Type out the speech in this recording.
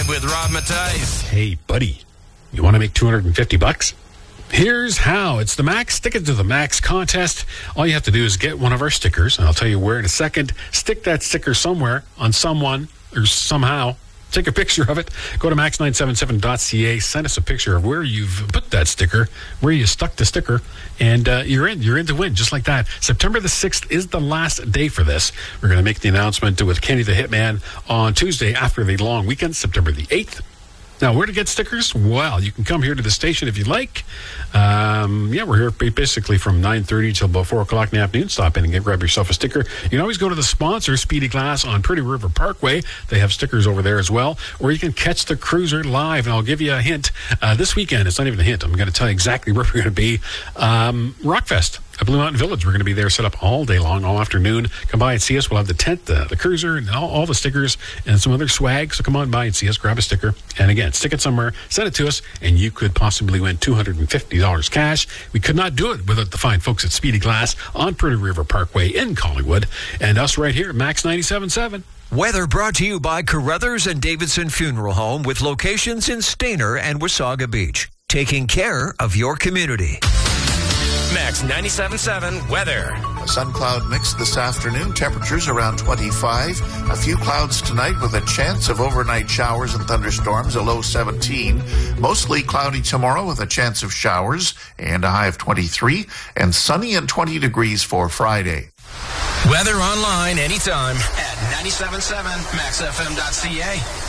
Live with Rob Matthijs. Hey, buddy, you want to make $250? Here's how. It's the Max Stick It to the Max contest. All you have to do is get one of our stickers, and I'll tell you where in a second. Stick that sticker somewhere on someone or somehow. Take a picture of it. Go to max977.ca. Send us a picture of where you've put that sticker, where you stuck the sticker, and you're in. You're in to win, just like that. September the 6th is the last day for this. We're going to make the announcement with Kenny the Hitman on Tuesday after the long weekend, September the 8th. Now, where to get stickers? Well, you can come here to the station if you like. We're here basically from 9:30 till about 4 o'clock in the afternoon. Stop in and grab yourself a sticker. You can always go to the sponsor, Speedy Glass on Pretty River Parkway. They have stickers over there as well. Or you can catch the cruiser live, and I'll give you a hint. This weekend, it's not even a hint. I'm going to tell you exactly where we're going to be. Rockfest at Blue Mountain Village. We're going to be there set up all day long, all afternoon. Come by and see us. We'll have the tent, the cruiser, and all the stickers, and some other swag. So come on by and see us. Grab a sticker. And again, stick it somewhere, send it to us, and you could possibly win $250 cash. We could not do it without the fine folks at Speedy Glass on Pretty River Parkway in Collingwood, and us right here at Max 97.7. Weather brought to you by Carruthers and Davidson Funeral Home with locations in Stayner and Wasaga Beach. Taking care of your community. Max 97.7 weather. A sun cloud mix this afternoon. Temperatures around 25. A few clouds tonight with a chance of overnight showers and thunderstorms, a low 17. Mostly cloudy tomorrow with a chance of showers and a high of 23. And sunny and 20 degrees for Friday. Weather online anytime at 97.7maxfm.ca.